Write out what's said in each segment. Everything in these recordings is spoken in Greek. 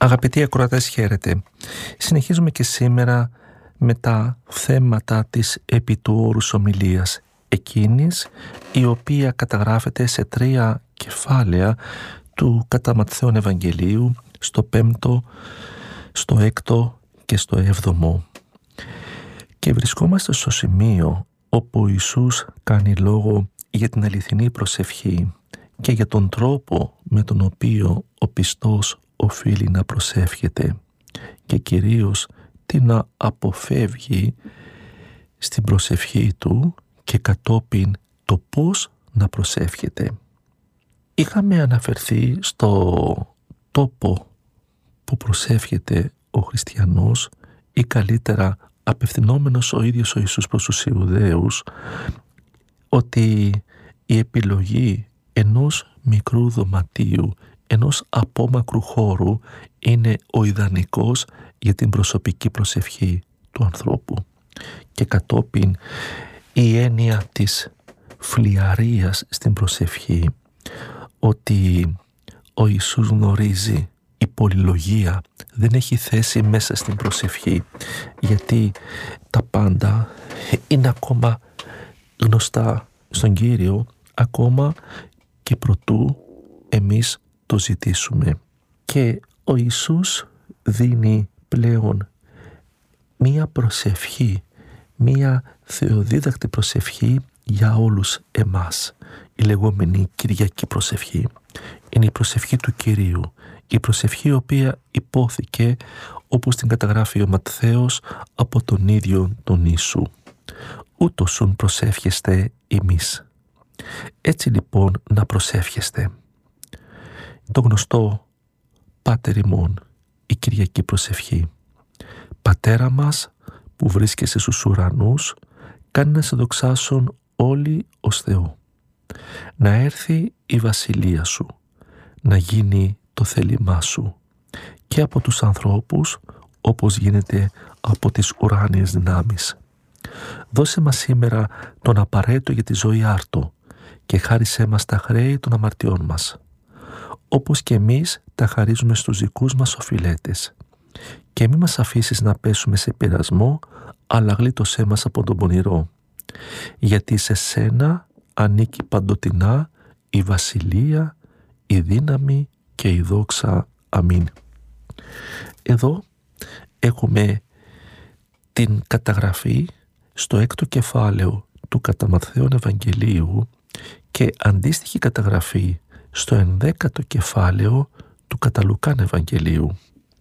Αγαπητοί ακροατές, χαίρετε. Συνεχίζουμε και σήμερα με τα θέματα της επί του όρους ομιλίας, εκείνης η οποία καταγράφεται σε 3 κεφάλαια του κατά Ματθαίον Ευαγγελίου, στο 5ο, στο 6ο και στο 7ο. Και βρισκόμαστε στο σημείο όπου ο Ιησούς κάνει λόγο για την αληθινή προσευχή και για τον τρόπο με τον οποίο ο πιστός οφείλει να προσεύχεται και κυρίως τι να αποφεύγει στην προσευχή του και κατόπιν το πώς να προσεύχεται. Είχαμε αναφερθεί στο τόπο που προσεύχεται ο χριστιανός ή καλύτερα απευθυνόμενος ο ίδιος ο Ιησούς προς τους Ιουδαίους, ότι η επιλογή ενός μικρού δωματίου, ενός απόμακρου χώρου είναι ο ιδανικός για την προσωπική προσευχή του ανθρώπου. Και κατόπιν η έννοια της φλιαρίας στην προσευχή, ότι ο Ιησούς γνωρίζει η πολυλογία δεν έχει θέση μέσα στην προσευχή, γιατί τα πάντα είναι ακόμα γνωστά στον Κύριο, ακόμα και προτού εμείς το ζητήσουμε. Και ο Ιησούς δίνει πλέον μία προσευχή, μία θεοδίδακτη προσευχή για όλους εμάς. Η λεγόμενη Κυριακή προσευχή είναι η προσευχή του Κυρίου, η προσευχή η οποία υπόθηκε όπως την καταγράφει ο Ματθαίος από τον ίδιο τον Ιησού. Ούτωσον προσεύχεστε ημείς. Έτσι λοιπόν να προσεύχεστε. Το γνωστό Πάτερ ημών, η Κυριακή προσευχή. Πατέρα μας που βρίσκεσαι στους ουρανούς, κάνε να σε δοξάσουν όλοι ως Θεό. Να έρθει η βασιλεία σου, να γίνει το θέλημά σου και από τους ανθρώπους όπως γίνεται από τις ουράνιες δυνάμεις. Δώσε μας σήμερα τον απαραίτητο για τη ζωή άρτο και χάρισέ μας τα χρέη των αμαρτιών μας, όπως και εμείς τα χαρίζουμε στους δικούς μας οφειλέτες. Και μη μας αφήσεις να πέσουμε σε πειρασμό, αλλά γλίτωσέ μας από τον πονηρό. Γιατί σε σένα ανήκει παντοτινά η βασιλεία, η δύναμη και η δόξα. Αμήν. Εδώ έχουμε την καταγραφή στο 6ο κεφάλαιο του κατά Ματθαίον Ευαγγελίου και αντίστοιχη καταγραφή στο 11ο κεφάλαιο του κατά Λουκάν Ευαγγελίου.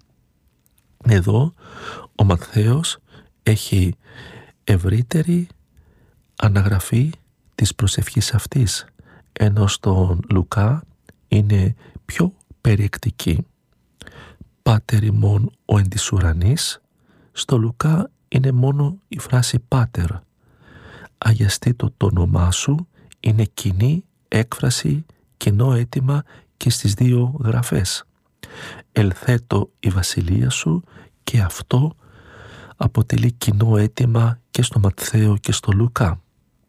Εδώ ο Ματθαίος έχει ευρύτερη αναγραφή της προσευχής αυτής, ενώ στον Λουκά είναι πιο περιεκτική. Πάτερ ημών ο εν της ουρανής, στο Λουκά είναι μόνο η φράση Πάτερ. Αγιαστήτω το όνομά σου είναι κοινή έκφραση, κοινό αίτημα και στις δύο γραφές. Ελθέτω η βασιλεία σου, και αυτό αποτελεί κοινό αίτημα και στο Ματθαίο και στο Λουκά.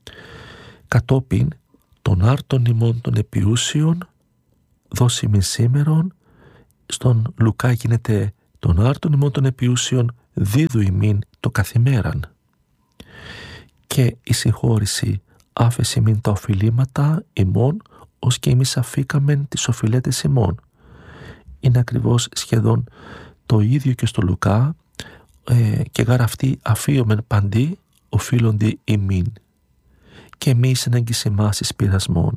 Κατόπιν των άρτων ημών των επιούσιων δώσει μη σήμερον, στον Λουκά γίνεται των άρτων ημών των επιούσιων δίδου ημίν το καθημέραν. Και η συγχώρηση άφεση μην τα οφειλήματα ημών, ως και εμείς αφήκαμεν τις οφειλέτες ημών. Είναι ακριβώς σχεδόν το ίδιο και στο Λουκά, και γραφτεί αφίομεν παντί οφείλονται ημίν. Και εμείς ενέγγισε μας εις πειρασμών.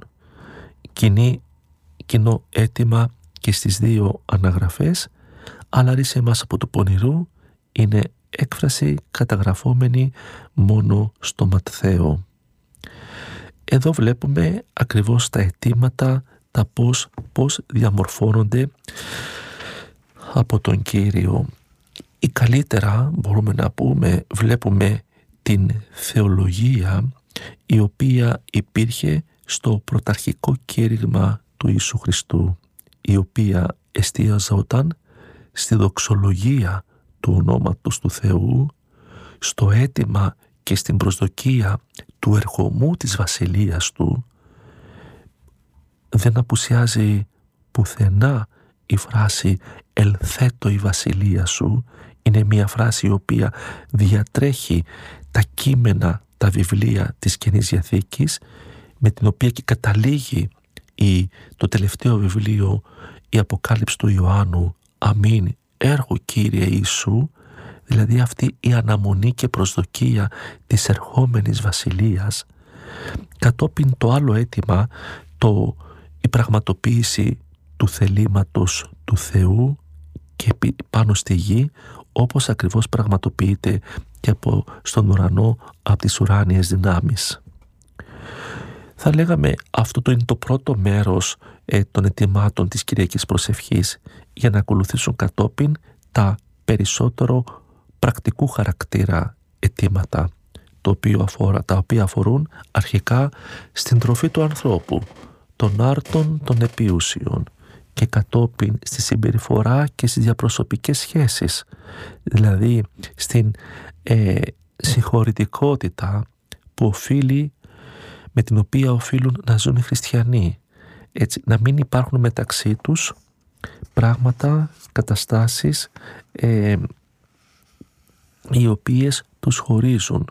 Κοινό αίτημα και στις δύο αναγραφές, αλλά ρίσε μας από του πονηρού, είναι έκφραση καταγραφόμενη μόνο στο Ματθαίο. Εδώ βλέπουμε ακριβώς τα αιτήματα, τα πώς διαμορφώνονται από τον Κύριο. Ή καλύτερα μπορούμε να πούμε, βλέπουμε την θεολογία η οποία υπήρχε στο πρωταρχικό κήρυγμα του Ιησού Χριστού, η οποία εστίαζόταν στη δοξολογία του ονόματος του Θεού, στο αίτημα και στην προσδοκία του ερχομού της βασιλείας του. Δεν απουσιάζει πουθενά η φράση «ελθέτω η βασιλεία σου» είναι μια φράση η οποία διατρέχει τα κείμενα, τα βιβλία της Καινής Διαθήκης, με την οποία και καταλήγει το τελευταίο βιβλίο, η Αποκάλυψη του Ιωάννου, «Αμήν, έργο Κύριε Ιησού», δηλαδή αυτή η αναμονή και προσδοκία της ερχόμενης βασιλείας. Κατόπιν το άλλο αίτημα, η πραγματοποίηση του θελήματος του Θεού και πάνω στη γη, όπως ακριβώς πραγματοποιείται και στον ουρανό από τις ουράνιες δυνάμεις. Θα λέγαμε αυτό είναι το πρώτο μέρος των αιτημάτων της Κυριακής Προσευχής, για να ακολουθήσουν κατόπιν τα περισσότερο πρακτικού χαρακτήρα αιτήματα, τα οποία αφορούν αρχικά στην τροφή του ανθρώπου, των άρτων των επιούσιων, και κατόπιν στη συμπεριφορά και στις διαπροσωπικές σχέσεις, δηλαδή στην συγχωρητικότητα με την οποία οφείλουν να ζουν οι χριστιανοί, έτσι να μην υπάρχουν μεταξύ τους πράγματα, καταστάσεις οι οποίες τους χωρίζουν,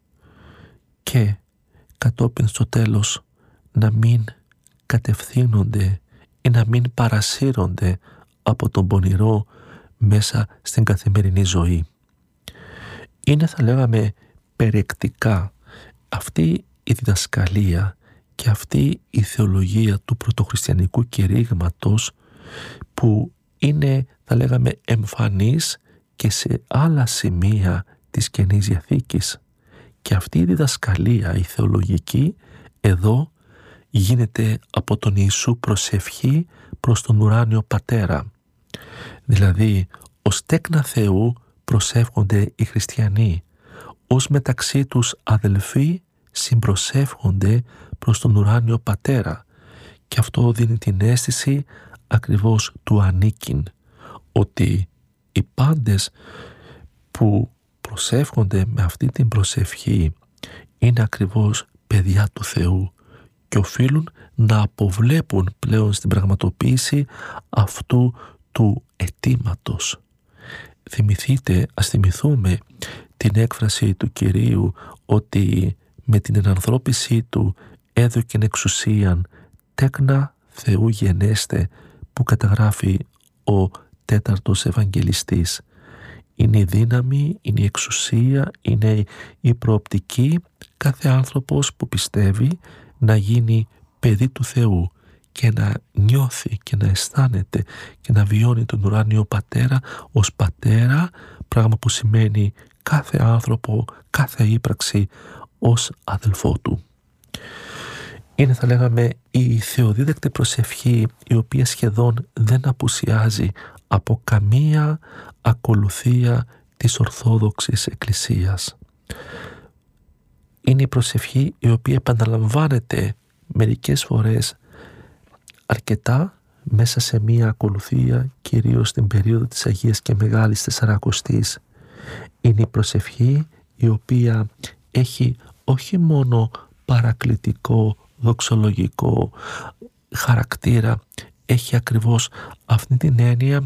και κατόπιν στο τέλος να μην κατευθύνονται ή να μην παρασύρονται από τον πονηρό μέσα στην καθημερινή ζωή. Είναι, θα λέγαμε, περιεκτικά αυτή η διδασκαλία και αυτή η θεολογία του πρωτοχριστιανικού κηρύγματος, που είναι, θα λέγαμε, εμφανής και σε άλλα σημεία της Καινής Διαθήκης. Και αυτή η διδασκαλία, η θεολογική, εδώ γίνεται από τον Ιησού προσευχή προς τον ουράνιο Πατέρα. Δηλαδή, ως τέκνα Θεού προσεύχονται οι χριστιανοί, ως μεταξύ τους αδελφοί συμπροσεύχονται προς τον ουράνιο Πατέρα, και αυτό δίνει την αίσθηση ακριβώς του ανήκειν, ότι οι πάντες που προσεύχονται με αυτή την προσευχή είναι ακριβώς παιδιά του Θεού και οφείλουν να αποβλέπουν πλέον στην πραγματοποίηση αυτού του αιτήματος. Ας θυμηθούμε την έκφραση του Κυρίου ότι με την ενανθρώπισή του έδωκεν εξουσίαν τέκνα Θεού γενέστε, που καταγράφει ο τέταρτος Ευαγγελιστής. Είναι η δύναμη, είναι η εξουσία, είναι η προοπτική κάθε άνθρωπος που πιστεύει να γίνει παιδί του Θεού και να νιώθει και να αισθάνεται και να βιώνει τον ουράνιο Πατέρα ως Πατέρα, πράγμα που σημαίνει κάθε άνθρωπο, κάθε ύπαρξη ως αδελφό του. Είναι, θα λέγαμε, η θεοδίδακτη προσευχή, η οποία σχεδόν δεν απουσιάζει από καμία ακολουθία της Ορθόδοξης Εκκλησίας. Είναι η προσευχή η οποία επαναλαμβάνεται μερικές φορές αρκετά μέσα σε μία ακολουθία, κυρίως στην περίοδο της Αγίας και Μεγάλης Τεσσαρακοστής. Είναι η προσευχή η οποία έχει όχι μόνο παρακλητικό, δοξολογικό χαρακτήρα, έχει ακριβώς αυτή την έννοια,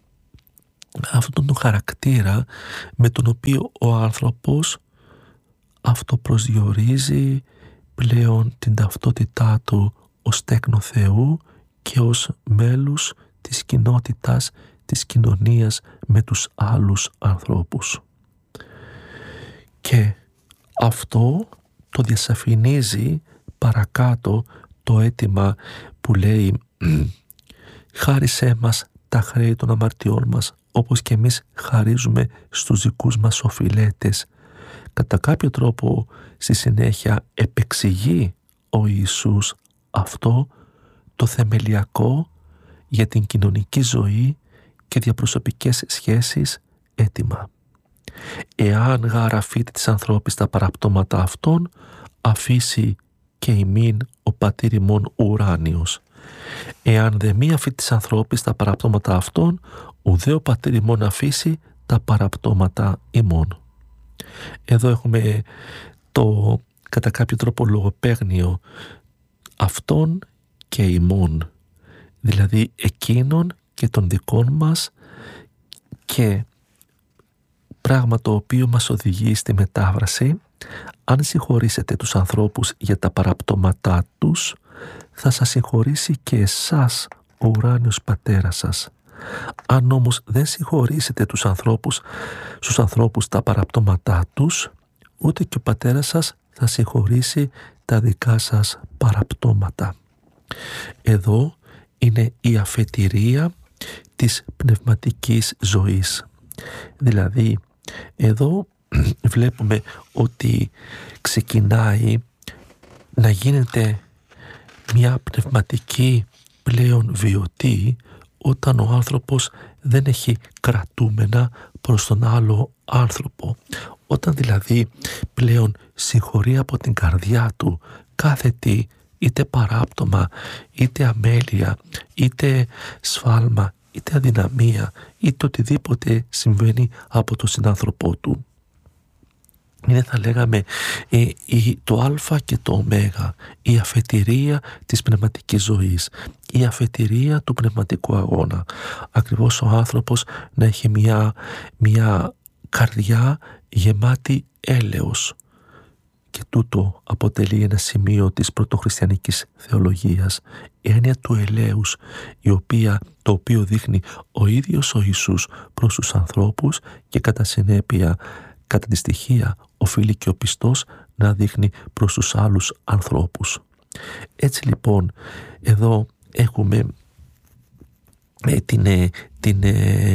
αυτόν τον χαρακτήρα με τον οποίο ο άνθρωπος αυτοπροσδιορίζει πλέον την ταυτότητά του ως τέκνο Θεού και ως μέλους της κοινότητας, της κοινωνίας με τους άλλους ανθρώπους. Και αυτό το διασαφηνίζει παρακάτω το αίτημα που λέει «Χάρισέ μας τα χρέη των αμαρτιών μας, όπως και εμείς χαρίζουμε στους δικούς μας οφειλέτες». Κατά κάποιο τρόπο στη συνέχεια επεξηγεί ο Ιησούς αυτό το θεμελιακό για την κοινωνική ζωή και διαπροσωπικές σχέσεις αίτημα. «Εάν γάρ αφήτη της ανθρώπης τα παραπτώματα αυτών, αφήσει και ημίν ο πατήρ ημών ουράνιος. Εάν δε μη αφήτη της ανθρώπης τα παραπτώματα αυτών, ουδέ ο πατήρ ημών αφήσει τα παραπτώματα ημών». Εδώ έχουμε το κατά κάποιο τρόπο λογοπαίγνιο αυτών και ημών, δηλαδή εκείνων και των δικών μας και πράγμα το οποίο μας οδηγεί στη μετάφραση: αν συγχωρήσετε τους ανθρώπους για τα παραπτώματά τους, θα σας συγχωρήσει και εσάς ο ουράνιος πατέρας σας. Αν όμως δεν συγχωρήσετε στους ανθρώπους τα παραπτώματά τους, ούτε και ο πατέρας σας θα συγχωρήσει τα δικά σας παραπτώματα. Εδώ είναι η αφετηρία της πνευματικής ζωής. Δηλαδή, εδώ βλέπουμε ότι ξεκινάει να γίνεται μια πνευματική πλέον βιωτή όταν ο άνθρωπος δεν έχει κρατούμενα προς τον άλλο άνθρωπο. Όταν δηλαδή πλέον συγχωρεί από την καρδιά του κάθε τι, είτε παράπτωμα, είτε αμέλεια, είτε σφάλμα, είτε αδυναμία, είτε οτιδήποτε συμβαίνει από τον συνάνθρωπό του. Είναι, θα λέγαμε, το α και το ω, η αφετηρία της πνευματικής ζωής, η αφετηρία του πνευματικού αγώνα. Ακριβώς ο άνθρωπος να έχει μια καρδιά γεμάτη έλεος. Και τούτο αποτελεί ένα σημείο της πρωτοχριστιανικής θεολογίας, η έννοια του ελέους, το οποίο δείχνει ο ίδιος ο Ιησούς προς τους ανθρώπους και κατά συνέπεια, κατά τη στοιχεία, οφείλει και ο πιστός να δείχνει προς τους άλλους ανθρώπους. Έτσι λοιπόν, εδώ έχουμε την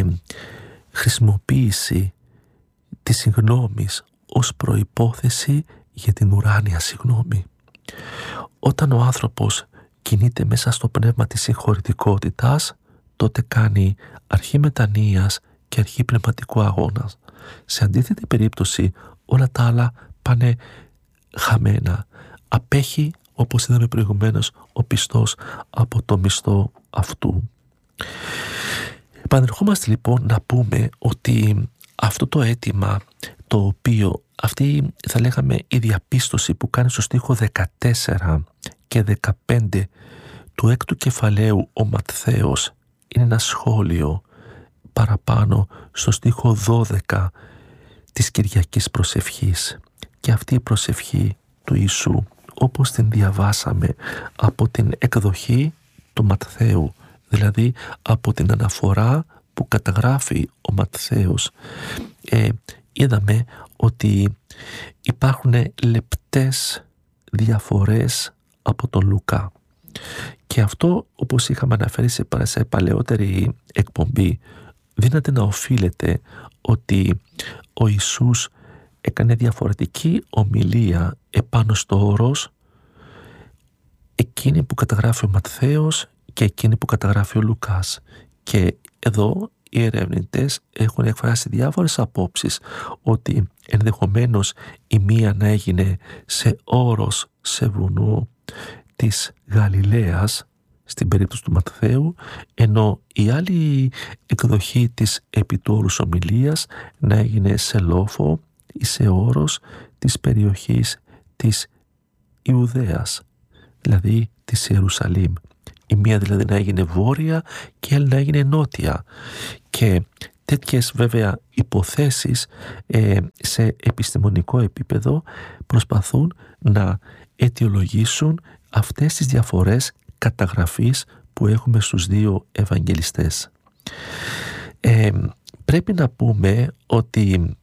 χρησιμοποίηση της συγγνώμης ως προϋπόθεση για την ουράνια συγγνώμη. Όταν ο άνθρωπος κινείται μέσα στο πνεύμα της συγχωρητικότητας, τότε κάνει αρχή μετανοίας και αρχή πνευματικού αγώνα. Σε αντίθετη περίπτωση, όλα τα άλλα πάνε χαμένα. Απέχει, όπως είδαμε προηγουμένως, ο πιστός από το μισθό αυτού. Επανερχόμαστε λοιπόν να πούμε ότι αυτό το αίτημα, το οποίο, αυτή θα λέγαμε η διαπίστωση που κάνει στο στίχο 14 και 15 του έκτου κεφαλαίου ο Ματθαίος, είναι ένα σχόλιο παραπάνω στο στίχο 12 της Κυριακής Προσευχής. Και αυτή η προσευχή του Ιησού, όπως την διαβάσαμε από την εκδοχή του Ματθαίου, δηλαδή από την αναφορά που καταγράφει ο Ματθαίος, είδαμε ότι υπάρχουν λεπτές διαφορές από τον Λουκά. Και αυτό, όπως είχαμε αναφέρει σε παλαιότερη εκπομπή, δύναται να οφείλεται ότι ο Ιησούς έκανε διαφορετική ομιλία επάνω στο όρος, εκείνη που καταγράφει ο Ματθαίος και εκείνη που καταγράφει ο Λουκάς. Και εδώ οι ερευνητές έχουν εκφράσει διάφορες απόψεις ότι ενδεχομένως η μία να έγινε σε όρος σε βουνό της Γαλιλαίας στην περίπτωση του Ματθαίου, ενώ η άλλη εκδοχή της επί του όρους ομιλίας να έγινε σε λόφο ή σε όρος της περιοχής της Ιουδαίας, δηλαδή της Ιερουσαλήμ. Η μία δηλαδή να έγινε βόρεια και η άλλη να έγινε νότια. Και τέτοιες βέβαια υποθέσεις σε επιστημονικό επίπεδο προσπαθούν να αιτιολογήσουν αυτές τις διαφορές καταγραφής που έχουμε στους δύο Ευαγγελιστές. Πρέπει να πούμε ότι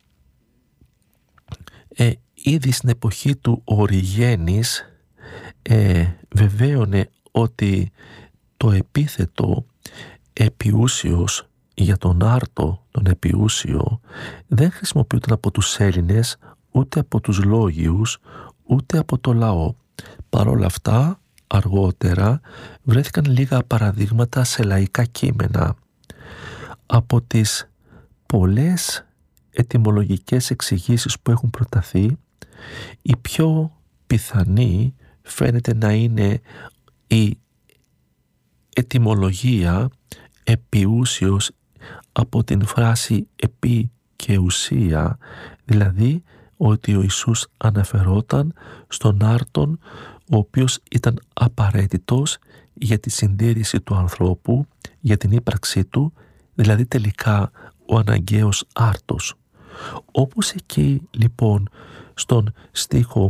ήδη στην εποχή του Οριγένης βεβαίωνε ότι το επίθετο επιούσιος για τον άρτο, τον επιούσιο, δεν χρησιμοποιούταν από τους Έλληνες, ούτε από τους Λόγιους, ούτε από το λαό. Παρ' όλα αυτά, αργότερα βρέθηκαν λίγα παραδείγματα σε λαϊκά κείμενα. Από τις πολλές ετυμολογικές εξηγήσεις που έχουν προταθεί, η πιο πιθανή φαίνεται να είναι η ετυμολογία επιούσιος από την φράση επί και ουσία, δηλαδή ότι ο Ιησούς αναφερόταν στον άρτον ο οποίος ήταν απαραίτητος για τη συντήρηση του ανθρώπου, για την ύπαρξή του, δηλαδή τελικά ο αναγκαίος άρτος. Όπως εκεί λοιπόν στον στίχο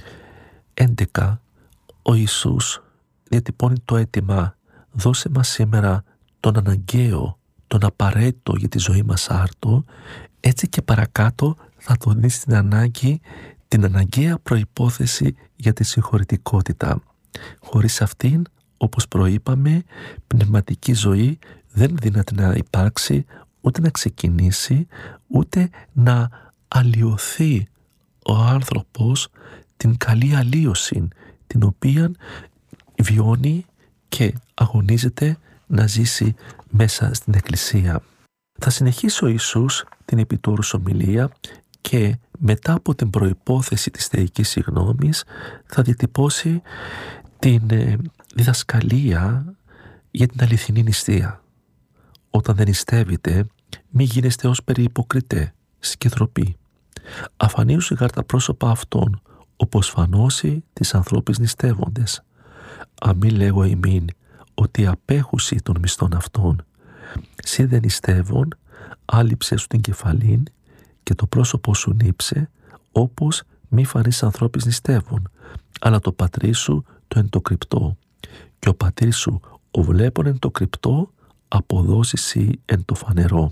11 ο Ιησούς διατυπώνει το αίτημα «Δώσε μας σήμερα τον αναγκαίο, τον απαραίτητο για τη ζωή μας άρτο», έτσι και παρακάτω θα τονίσει την ανάγκη, την αναγκαία προϋπόθεση για τη συγχωρητικότητα. Χωρίς αυτήν, όπως προείπαμε, πνευματική ζωή δεν δύναται να υπάρξει, ούτε να ξεκινήσει, ούτε να αλλοιωθεί ο άνθρωπος την καλή αλλοίωση, την οποία βιώνει και αγωνίζεται να ζήσει μέσα στην Εκκλησία. Θα συνεχίσει ο Ιησούς την επιτόρους ομιλία και μετά από την προϋπόθεση της θεϊκής συγγνώμης θα διατυπώσει την διδασκαλία για την αληθινή νηστεία. Όταν δεν νηστεύετε, μη γίνεστε ως περί υποκριτέ, σκυθροποί. Αφανίζουν γάρ τα πρόσωπα αυτών, όπως φανώσει τις ανθρώπεις νηστεύοντες. Αμή λέγω ημίν, ότι απέχουσι των μισθών αυτών. Συ δεν νηστεύων, άλυψε σου την κεφαλήν και το πρόσωπό σου νύψε, όπως μη φανείς ανθρώπης νηστεύων, αλλά το πατρί σου το εν το κρυπτό, και ο πατρίς σου ο βλέπων εν το κρυπτό, αποδώσει εν το φανερό.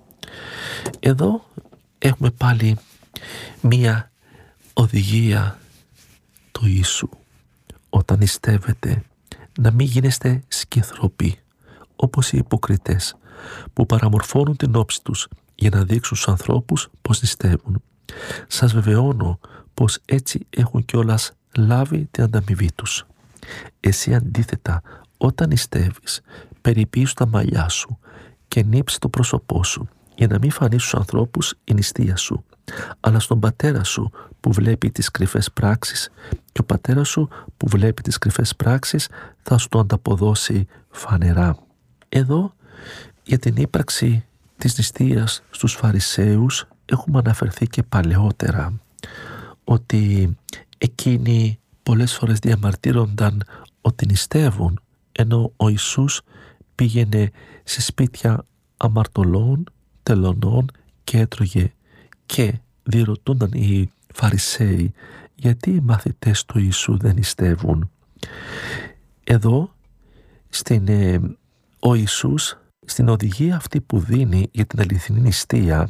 Εδώ έχουμε πάλι μία οδηγία του Ιησού. Όταν νηστεύετε, να μην γίνεστε σκυθροποί, όπως οι υποκριτές, που παραμορφώνουν την όψη τους για να δείξουν στους ανθρώπους πως νηστεύουν. Σας βεβαιώνω πως έτσι έχουν κιόλας λάβει την ανταμοιβή τους. Εσύ αντίθετα, όταν νηστεύεις, περιποίησου τα μαλλιά σου και νύψε το πρόσωπό σου, για να μην φανείς στους ανθρώπους η νηστεία σου, αλλά στον πατέρα σου που βλέπει τις κρυφές πράξεις, και ο πατέρας σου που βλέπει τις κρυφές πράξεις θα σου το ανταποδώσει φανερά. Εδώ για την ύπαρξη της νηστείας στους Φαρισαίους έχουμε αναφερθεί και παλαιότερα, ότι εκείνοι πολλές φορές διαμαρτύρονταν ότι νηστεύουν, ενώ ο Ιησούς πήγαινε σε σπίτια αμαρτωλών, τελωνών και έτρωγε, και διερωτούνταν οι Φαρισαίοι γιατί οι μαθητές του Ιησού δεν νηστεύουν. Εδώ ο Ιησούς στην οδηγία αυτή που δίνει για την αληθινή νηστεία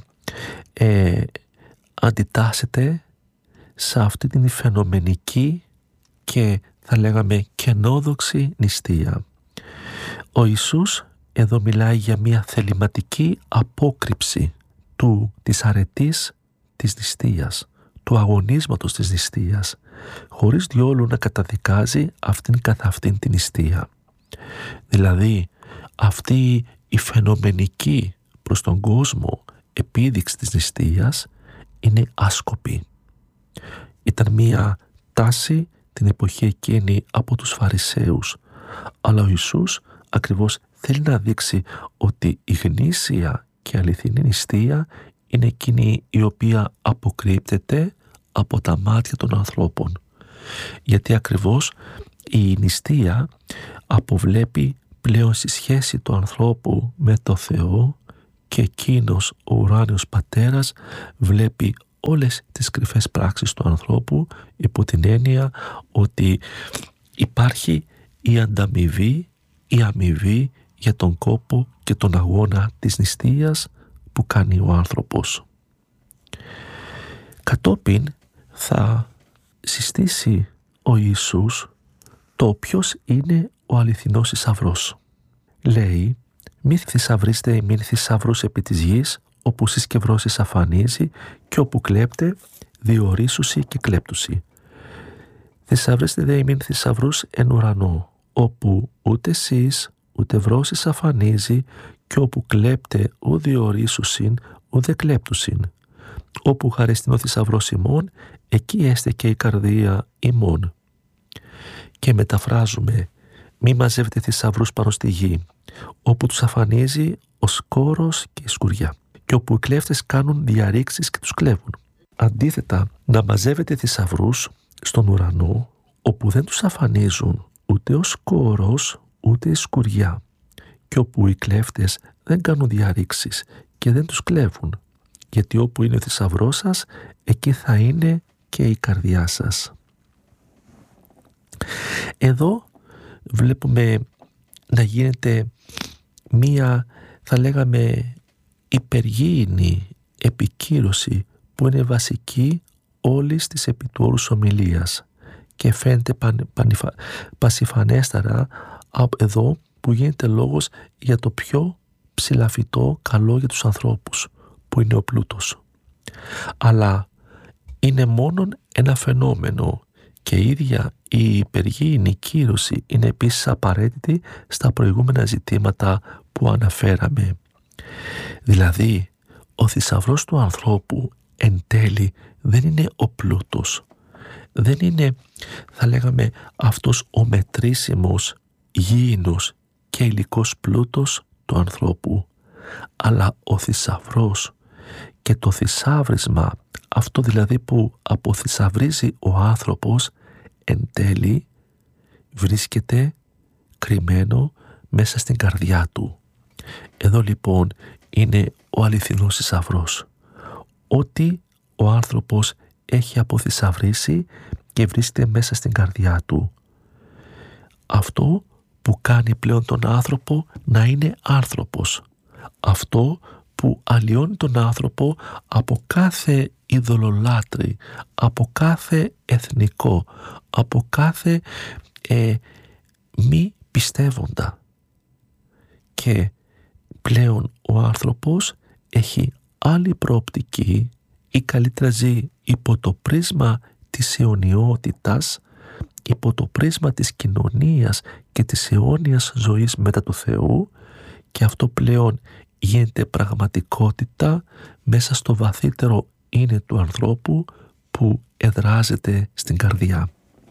αντιτάσσεται σε αυτή την φαινομενική και θα λέγαμε κενόδοξη νηστεία. Ο Ιησούς εδώ μιλάει για μια θεληματική απόκρυψη της αρετής της νηστείας, του αγωνίσματος της νηστείας, χωρίς διόλου να καταδικάζει αυτήν καθ' αυτήν την νηστεία. Δηλαδή αυτή η φαινομενική προς τον κόσμο επίδειξη της νηστείας είναι άσκοπη. Ήταν μία τάση την εποχή εκείνη από τους Φαρισαίους, αλλά ο Ιησούς ακριβώς θέλει να δείξει ότι η γνήσια και αληθινή νηστεία είναι εκείνη η οποία αποκρύπτεται από τα μάτια των ανθρώπων. Γιατί ακριβώς η νηστεία αποβλέπει πλέον στη σχέση του ανθρώπου με το Θεό, και εκείνος ο ουράνιος πατέρας βλέπει όλες τις κρυφές πράξεις του ανθρώπου, υπό την έννοια ότι υπάρχει η ανταμοιβή, η αμοιβή για τον κόπο και τον αγώνα της νηστείας που κάνει ο άνθρωπος. Κατόπιν θα συστήσει ο Ιησούς το ποιος είναι ο αληθινός θησαυρός. Λέει, μη θησαυρίστε ημίν θησαυρούς επί της γης, όπου συσκευρώσεις αφανίζει και όπου κλέπτε διορίσουσι και κλέπτουσι. Θησαυρίστε δε ημίν θησαυρούς εν ουρανό, όπου ούτε εσείς ούτε βρώσεις αφανίζει και όπου κλέπτε ου διορίσουσιν ουδε κλέπτουσιν. Όπου χαριστήν ο θησαυρός ημών, εκεί έστε και η καρδία ημών. Και μεταφράζουμε, μη μαζεύετε θησαυρούς πάνω στη γη, όπου τους αφανίζει ο σκόρος και η σκουριά, και όπου οι κλέφτες κάνουν διαρρήξεις και τους κλέβουν. Αντίθετα, να μαζεύετε θησαυρούς στον ουρανό, όπου δεν τους αφανίζουν ούτε ο σκόρος ούτε η σκουριά, και όπου οι κλέφτες δεν κάνουν διαρρήξεις και δεν τους κλέβουν, γιατί όπου είναι ο θησαυρός σας, εκεί θα είναι και η καρδιά σας. Εδώ βλέπουμε να γίνεται μία, θα λέγαμε, υπεργήινη επικύρωση που είναι βασική όλης της επί του όρους ομιλίας και φαίνεται πασιφανέστερα εδώ που γίνεται λόγος για το πιο ψηλαφιτό καλό για τους ανθρώπους, που είναι ο πλούτος. Αλλά είναι μόνον ένα φαινόμενο και η ίδια η υπεργήινη κύρωση είναι επίσης απαραίτητη στα προηγούμενα ζητήματα που αναφέραμε. Δηλαδή, ο θησαυρός του ανθρώπου εν τέλει δεν είναι ο πλούτος. Δεν είναι, θα λέγαμε, αυτός ο μετρήσιμος, γήινος και υλικός πλούτος του ανθρώπου, αλλά ο θησαυρός και το θησάβρισμα, αυτό δηλαδή που αποθησαυρίζει ο άνθρωπος, εν τέλει βρίσκεται κρυμμένο μέσα στην καρδιά του. Εδώ λοιπόν είναι ο αληθινός θησαυρός. Ό,τι ο άνθρωπος έχει αποθησαυρίσει και βρίσκεται μέσα στην καρδιά του. Αυτό που κάνει πλέον τον άνθρωπο να είναι άνθρωπος. Αυτό που αλλοιώνει τον άνθρωπο από κάθε ειδωλολάτρη, από κάθε εθνικό, από κάθε μη πιστεύοντα. Και πλέον ο άνθρωπος έχει άλλη προοπτική ή καλύτερα ζει υπό το πρίσμα της αιωνιότητας, υπό το πρίσμα της κοινωνίας και της αιώνιας ζωής μετά του Θεού, και αυτό πλέον γίνεται πραγματικότητα μέσα στο βαθύτερο είναι του ανθρώπου που εδράζεται στην καρδιά.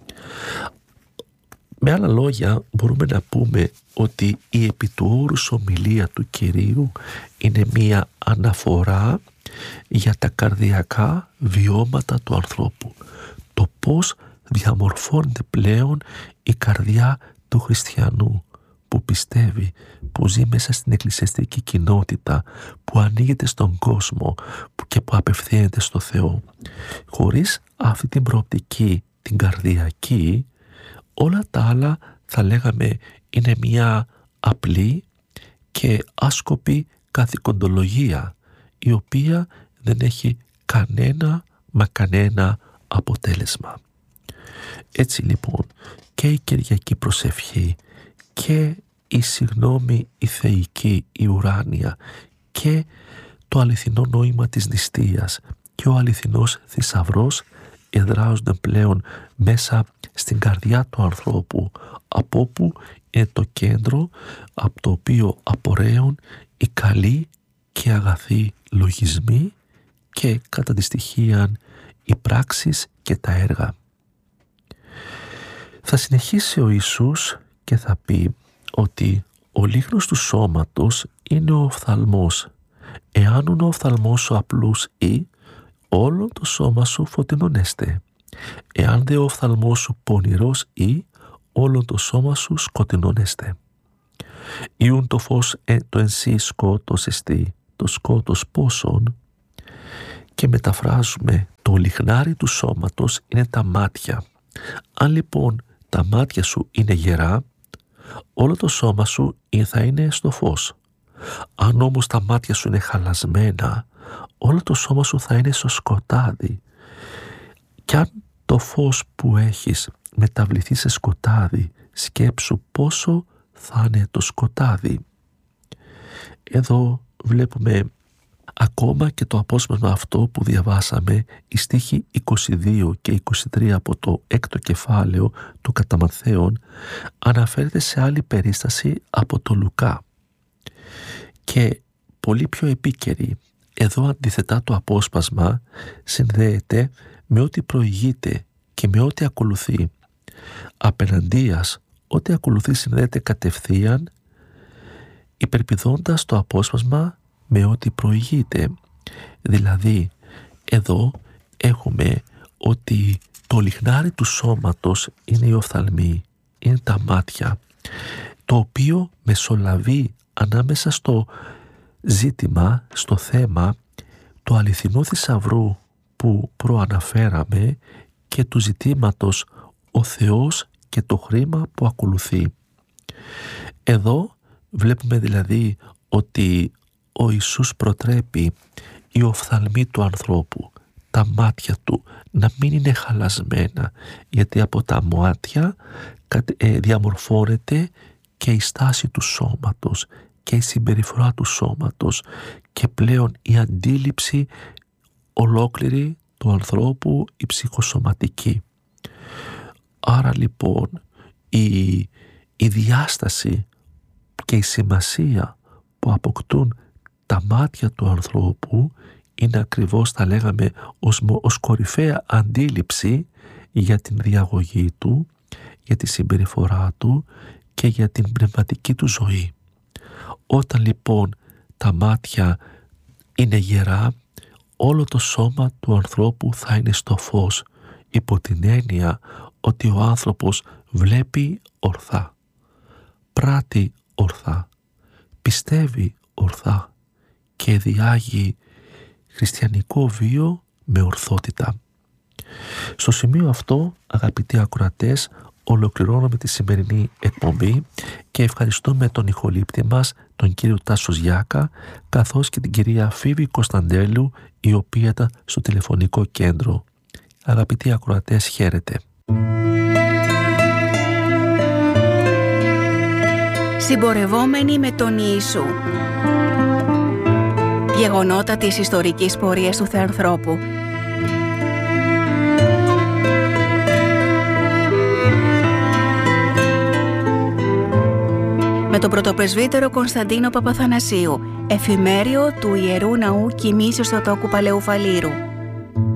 Με άλλα λόγια μπορούμε να πούμε ότι η επί του όρους ομιλία του Κυρίου είναι μία αναφορά για τα καρδιακά βιώματα του ανθρώπου. Το πώς διαμορφώνεται πλέον η καρδιά του χριστιανού που πιστεύει, που ζει μέσα στην εκκλησιαστική κοινότητα, που ανοίγεται στον κόσμο και που απευθύνεται στο Θεό. Χωρίς αυτή την προοπτική, την καρδιακή, όλα τα άλλα θα λέγαμε είναι μια απλή και άσκοπη καθηκοντολογία, η οποία δεν έχει κανένα αποτέλεσμα. Έτσι λοιπόν και η Κυριακή προσευχή και η συγνώμη η θεϊκή, η ουράνια, και το αληθινό νόημα της νηστείας και ο αληθινός θησαυρός εδράζονται πλέον μέσα στην καρδιά του ανθρώπου, από όπου είναι το κέντρο από το οποίο απορρέουν οι καλοί και αγαθοί λογισμοί και κατά τη στοιχεία οι πράξεις και τα έργα. Θα συνεχίσει ο Ιησούς και θα πει ότι ο λίχνος του σώματος είναι ο οφθαλμός. Εάν ο οφθαλμός σου απλούς ή, όλο το σώμα σου φωτεινώνεστε. Εάν δε ο οφθαλμός σου πονηρός ή, όλο το σώμα σου σκοτεινώνεστε. Ιούν το φως το ενσύ σκότος εστί, το σκότος πόσον. Και μεταφράζουμε, το λιχνάρι του σώματος είναι τα μάτια. Αν λοιπόν τα μάτια σου είναι γερά, όλο το σώμα σου θα είναι στο φως. Αν όμως τα μάτια σου είναι χαλασμένα, όλο το σώμα σου θα είναι στο σκοτάδι. Κι αν το φως που έχεις μεταβληθεί σε σκοτάδι, σκέψου πόσο θα είναι το σκοτάδι. Εδώ βλέπουμε ακόμα και το απόσπασμα αυτό που διαβάσαμε, οι στίχοι 22 και 23 από το 6ο κεφάλαιο του κατά Ματθαίον, αναφέρεται σε άλλη περίσταση από το Λουκά και πολύ πιο επίκαιρη. Εδώ αντιθετά το απόσπασμα συνδέεται με ό,τι προηγείται και με ό,τι ακολουθεί. Απέναντίας, ό,τι ακολουθεί συνδέεται κατευθείαν, υπερπηδώντας το απόσπασμα με ό,τι προηγείται. Δηλαδή εδώ έχουμε ότι το λιχνάρι του σώματος είναι η οφθαλμή, είναι τα μάτια, το οποίο μεσολαβεί ανάμεσα στο ζήτημα, στο θέμα του αληθινού θησαυρού που προαναφέραμε και του ζητήματος ο Θεός και το χρήμα που ακολουθεί. Εδώ βλέπουμε δηλαδή ότι ο Ιησούς προτρέπει οι οφθαλμοί του ανθρώπου, τα μάτια του, να μην είναι χαλασμένα, γιατί από τα μάτια διαμορφώνεται και η στάση του σώματος και η συμπεριφορά του σώματος και πλέον η αντίληψη ολόκληρη του ανθρώπου, η ψυχοσωματική. Άρα λοιπόν η διάσταση και η σημασία που αποκτούν τα μάτια του ανθρώπου είναι ακριβώς, θα λέγαμε, ως κορυφαία αντίληψη για την διαγωγή του, για τη συμπεριφορά του και για την πνευματική του ζωή. Όταν λοιπόν τα μάτια είναι γερά, όλο το σώμα του ανθρώπου θα είναι στο φως, υπό την έννοια ότι ο άνθρωπος βλέπει ορθά, πράττει ορθά, πιστεύει ορθά και διάγει χριστιανικό βίο με ορθότητα. Στο σημείο αυτό, αγαπητοί ακροατές, ολοκληρώνουμε τη σημερινή εκπομπή και ευχαριστούμε τον ηχολήπτη μας, τον κύριο Τάσο Γιάκα, καθώς και την κυρία Φίβη Κωνσταντέλου, η οποία ήταν στο τηλεφωνικό κέντρο. Αγαπητοί ακροατές, χαίρετε. Συμπορευόμενοι με τον Ιησού. Γεγονότα της ιστορικής πορείας του Θεανθρώπου. Με τον πρωτοπρεσβύτερο Κωνσταντίνο Παπαθανασίου, εφημέριο του Ιερού Ναού Κοιμήσεως Θεοτόκου Παλαιού Φαλήρου.